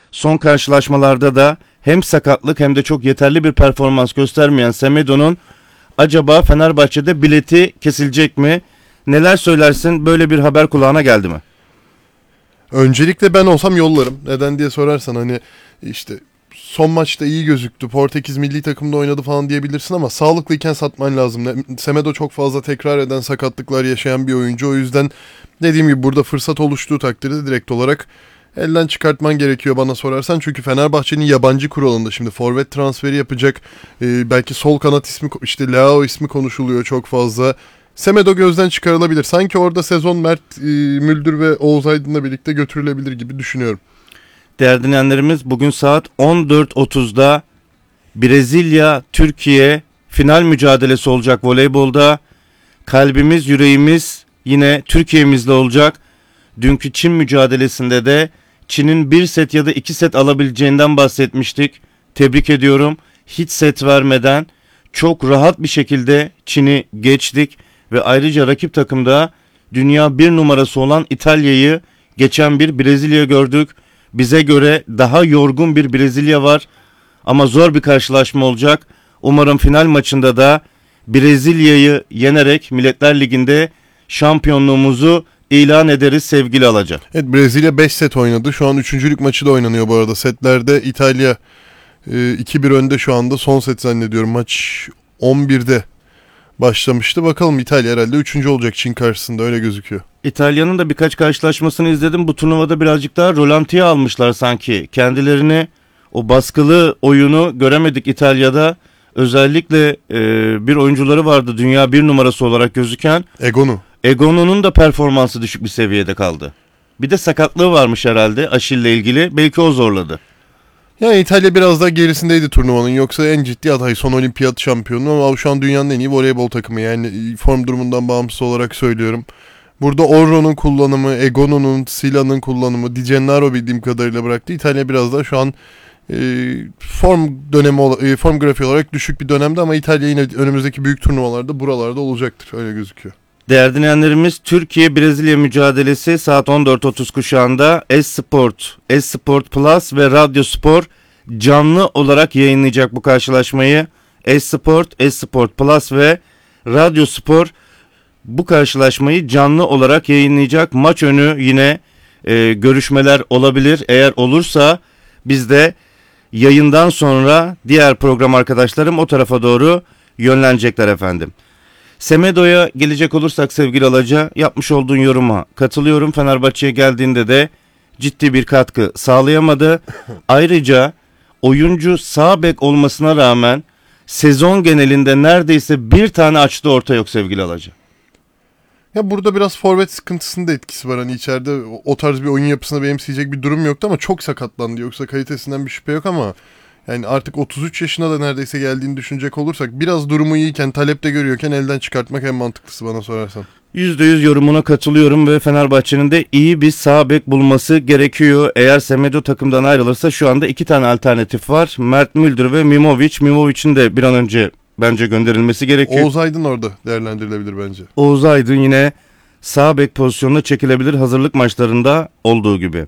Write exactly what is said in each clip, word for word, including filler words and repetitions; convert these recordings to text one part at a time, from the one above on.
son karşılaşmalarda da hem sakatlık hem de çok yeterli bir performans göstermeyen Semedo'nun acaba Fenerbahçe'de bileti kesilecek mi? Neler söylersin? Böyle bir haber kulağına geldi mi? Öncelikle ben olsam yollarım. Neden diye sorarsan hani işte son maçta iyi gözüktü. Portekiz milli takımda oynadı falan diyebilirsin ama sağlıklıyken satman lazım. Semedo çok fazla tekrar eden sakatlıklar yaşayan bir oyuncu. O yüzden dediğim gibi burada fırsat oluştuğu takdirde direkt olarak elden çıkartman gerekiyor bana sorarsan. Çünkü Fenerbahçe'nin yabancı kuralında şimdi forvet transferi yapacak. Ee, belki sol kanat ismi, işte Leao ismi konuşuluyor çok fazla. Semedo gözden çıkarılabilir. Sanki orada sezon Mert e, Müldür ve Oğuz Aydın'la birlikte götürülebilir gibi düşünüyorum. Değerli dinleyenlerimiz, bugün saat on dört otuzda Brezilya-Türkiye final mücadelesi olacak voleybolda. Kalbimiz, yüreğimiz yine Türkiye'mizle olacak. Dünkü Çin mücadelesinde de Çin'in bir set ya da iki set alabileceğinden bahsetmiştik. Tebrik ediyorum. Hiç set vermeden çok rahat bir şekilde Çin'i geçtik. Ve ayrıca rakip takımda dünya bir numarası olan İtalya'yı geçen bir Brezilya gördük. Bize göre daha yorgun bir Brezilya var ama zor bir karşılaşma olacak. Umarım final maçında da Brezilya'yı yenerek Milletler Ligi'nde şampiyonluğumuzu ilan ederiz sevgili Alaca. Evet, Brezilya beş set oynadı. Şu an üçüncülük maçı da oynanıyor bu arada. Setlerde İtalya e, iki bir önde şu anda. Son set zannediyorum. Maç on birde başlamıştı. Bakalım İtalya herhalde üçüncü olacak Çin karşısında, öyle gözüküyor. İtalya'nın da birkaç karşılaşmasını izledim. Bu turnuvada birazcık daha rolantiye almışlar sanki. Kendilerini, o baskılı oyunu göremedik İtalya'da. Özellikle e, bir oyuncuları vardı dünya bir numarası olarak gözüken. Egonu. Egonu'nun da performansı düşük bir seviyede kaldı. Bir de sakatlığı varmış herhalde Aşil'le ilgili. Belki o zorladı. Yani İtalya biraz daha gerisindeydi turnuvanın. Yoksa en ciddi aday son olimpiyat şampiyonu ama şu an dünyanın en iyi voleybol takımı. Yani form durumundan bağımsız olarak söylüyorum. Burada Orro'nun kullanımı, Egonu'nun, Sila'nın kullanımı, Di Gennaro bildiğim kadarıyla bıraktı. İtalya biraz daha şu an e, form dönemi, e, form grafiği olarak düşük bir dönemde ama İtalya yine önümüzdeki büyük turnuvalarda buralarda olacaktır. Öyle gözüküyor. Değerli dinleyenlerimiz, Türkiye-Brezilya mücadelesi saat on dört otuz kuşağında Esport, Esport Plus ve Radyo Spor canlı olarak yayınlayacak bu karşılaşmayı. Esport, Esport Plus ve Radyo Spor bu karşılaşmayı canlı olarak yayınlayacak. Maç önü yine e, görüşmeler olabilir. Eğer olursa biz de yayından sonra diğer program arkadaşlarım o tarafa doğru yönlenecekler efendim. Semedo'ya gelecek olursak sevgili Alaca, yapmış olduğun yoruma katılıyorum. Fenerbahçe'ye geldiğinde de ciddi bir katkı sağlayamadı. Ayrıca oyuncu sağ bek olmasına rağmen sezon genelinde neredeyse bir tane açtığı orta yok sevgili Alaca. Ya burada biraz forvet sıkıntısının da etkisi var. Hani içeride o tarz bir oyun yapısına benimseyecek bir durum yoktu ama çok sakatlandı. Yoksa kalitesinden bir şüphe yok ama yani artık otuz üç yaşına da neredeyse geldiğini düşünecek olursak biraz durumu iyiyken, talepte görüyorken elden çıkartmak en mantıklısı bana sorarsan. yüzde yüz yorumuna katılıyorum ve Fenerbahçe'nin de iyi bir sağ bek bulması gerekiyor. Eğer Semedo takımdan ayrılırsa şu anda iki tane alternatif var. Mert Müldür ve Mimovic. Mimovic'in de bir an önce bence gönderilmesi gerekiyor. Oğuz Aydın orada değerlendirilebilir bence. Oğuz Aydın yine sağ bek pozisyonuna çekilebilir hazırlık maçlarında olduğu gibi.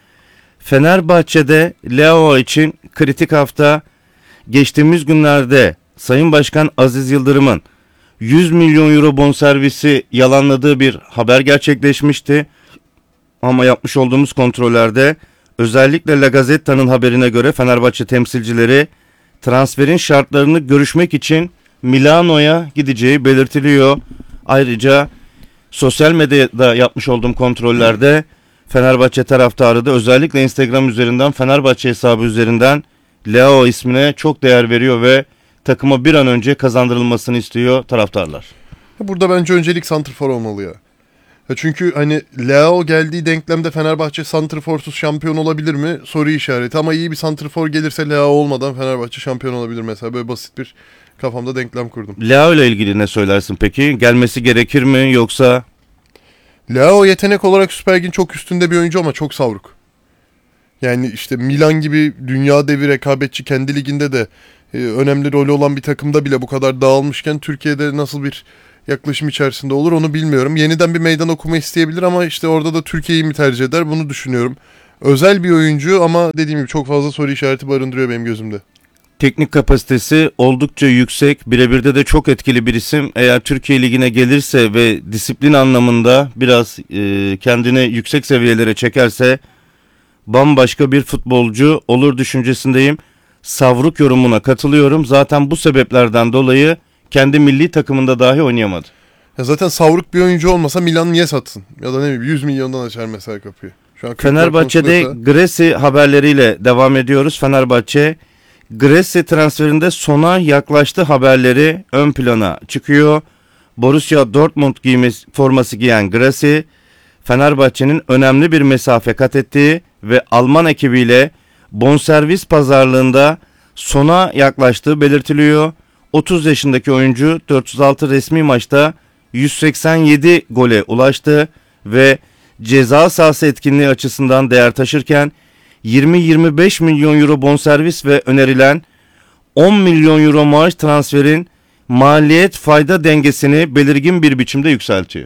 Fenerbahçe'de Leao için kritik hafta. Geçtiğimiz günlerde Sayın Başkan Aziz Yıldırım'ın yüz milyon euro bonservisi yalanladığı bir haber gerçekleşmişti. Ama yapmış olduğumuz kontrollerde özellikle La Gazetta'nın haberine göre Fenerbahçe temsilcileri transferin şartlarını görüşmek için Milano'ya gideceği belirtiliyor. Ayrıca sosyal medyada yapmış olduğum kontrollerde Fenerbahçe taraftarı da özellikle Instagram üzerinden, Fenerbahçe hesabı üzerinden Leao ismine çok değer veriyor ve takıma bir an önce kazandırılmasını istiyor taraftarlar. Burada bence öncelik santrfor olmalı ya. ya. Çünkü hani Leao geldiği denklemde Fenerbahçe santrforsuz şampiyon olabilir mi? Soru işareti ama iyi bir santrfor gelirse Leao olmadan Fenerbahçe şampiyon olabilir mesela. Böyle basit bir kafamda denklem kurdum. Leao ile ilgili ne söylersin peki? Gelmesi gerekir mi yoksa? Leao yetenek olarak Süper Lig'in çok üstünde bir oyuncu ama çok savruk. Yani işte Milan gibi dünya devi rekabetçi kendi liginde de e, önemli rolü olan bir takımda bile bu kadar dağılmışken Türkiye'de nasıl bir yaklaşım içerisinde olur onu bilmiyorum. Yeniden bir meydan okuma isteyebilir ama işte orada da Türkiye'yi mi tercih eder bunu düşünüyorum. özel bir oyuncu ama dediğim gibi çok fazla soru işareti barındırıyor benim gözümde. Teknik kapasitesi oldukça yüksek. Birebirde de çok etkili bir isim. Eğer Türkiye Ligi'ne gelirse ve disiplin anlamında biraz e, kendini yüksek seviyelere çekerse bambaşka bir futbolcu olur düşüncesindeyim. Savruk yorumuna katılıyorum. Zaten bu sebeplerden dolayı kendi milli takımında dahi oynayamadı. Ya zaten savruk bir oyuncu olmasa Milan niye satsın? Ya da ne bileyim yüz milyondan açar mesela kapıyı. Şu an Fenerbahçe'de Gresi haberleriyle devam ediyoruz. Fenerbahçe Gresi transferinde sona yaklaştı haberleri ön plana çıkıyor. Borussia Dortmund giymesi, forması giyen Gresi, Fenerbahçe'nin önemli bir mesafe kat ettiği ve Alman ekibiyle bonservis pazarlığında sona yaklaştığı belirtiliyor. otuz yaşındaki oyuncu dört yüz altı resmi maçta yüz seksen yedi gole ulaştı ve ceza sahası etkinliği açısından değer taşırken yirmi yirmi beş milyon euro bonservis ve önerilen on milyon euro maaş transferin maliyet fayda dengesini belirgin bir biçimde yükseltiyor.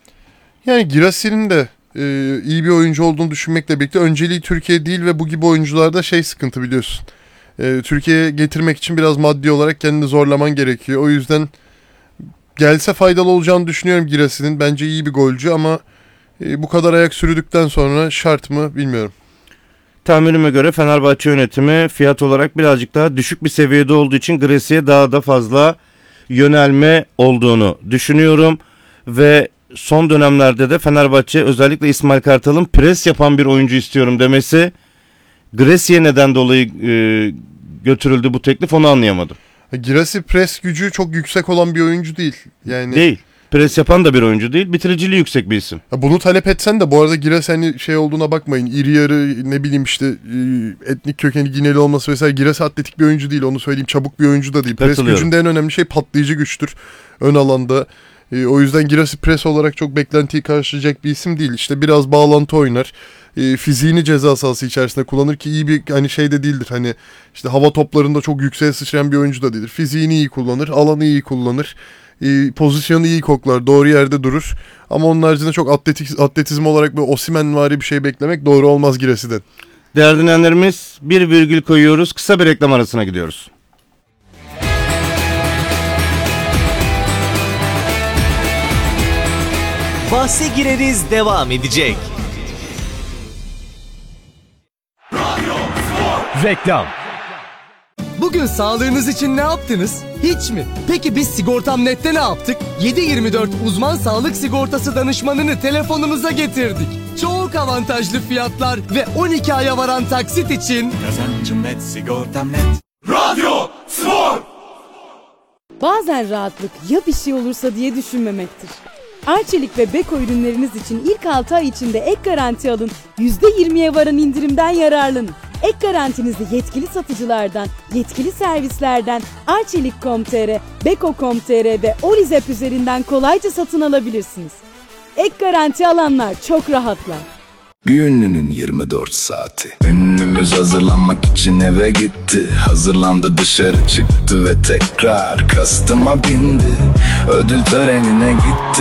Yani Girassi'nin de e, iyi bir oyuncu olduğunu düşünmekle birlikte önceliği Türkiye değil ve bu gibi oyuncularda şey sıkıntı biliyorsun. E, Türkiye'ye getirmek için biraz maddi olarak kendini zorlaman gerekiyor. O yüzden gelse faydalı olacağını düşünüyorum Girassi'nin. Bence iyi bir golcü ama e, bu kadar ayak sürdükten sonra şart mı bilmiyorum. Tahminime göre Fenerbahçe yönetimi fiyat olarak birazcık daha düşük bir seviyede olduğu için Gresi'ye daha da fazla yönelme olduğunu düşünüyorum. Ve son dönemlerde de Fenerbahçe özellikle İsmail Kartal'ın pres yapan bir oyuncu istiyorum demesi, Gresi'ye neden dolayı e, götürüldü bu teklif onu anlayamadım. Girassi pres gücü çok yüksek olan bir oyuncu değil. Yani Değil. Pres yapan da bir oyuncu değil. Bitiriciliği yüksek bir isim. Ya bunu talep etsen de bu arada Girassi hani şey olduğuna bakmayın. İri yarı ne bileyim işte e, etnik kökeni Gineli olması vesaire. Girassi atletik bir oyuncu değil, onu söyleyeyim. Çabuk bir oyuncu da değil. Pres gücünde en önemli şey patlayıcı güçtür ön alanda. E, o yüzden Girassi pres olarak çok beklentiyi karşılayacak bir isim değil. İşte biraz bağlantı oynar. E, fiziğini ceza sahası içerisinde kullanır ki iyi bir hani şey de değildir. Hani işte hava toplarında çok yükseğe sıçrayan bir oyuncu da değildir. Fiziğini iyi kullanır, alanı iyi kullanır. E, pozisyonu iyi koklar, doğru yerde durur. Ama onun haricinde çok atletik, atletizm olarak böyle Osimhenvari bir şey beklemek doğru olmaz Giressi'den. Değerli dinleyenlerimiz, bir virgül koyuyoruz. Kısa bir reklam arasına gidiyoruz. Bahse gireriz devam edecek. Reklam. Bugün sağlığınız için ne yaptınız? Hiç mi? Peki biz Sigortam Net'te ne yaptık? yedi yirmi dört uzman sağlık sigortası danışmanını telefonunuza getirdik. Çok avantajlı fiyatlar ve on iki aya varan taksit için Kazancım net, sigortam net. Radyo Spor! Bazen rahatlık ya bir şey olursa diye düşünmemektir. Arçelik ve Beko ürünleriniz için ilk altı ay içinde ek garanti alın, yüzde yirmiye varan indirimden yararlanın. Ek garantinizi yetkili satıcılardan, yetkili servislerden arçelik nokta com nokta tr, beko nokta com nokta tr ve Olizep üzerinden kolayca satın alabilirsiniz. Ek garanti alanlar çok rahatlar. Bir ünlünün yirmi dört saati. Ünlümüz hazırlanmak için eve gitti. Hazırlandı, dışarı çıktı ve tekrar kastıma bindi. Ödül törenine gitti.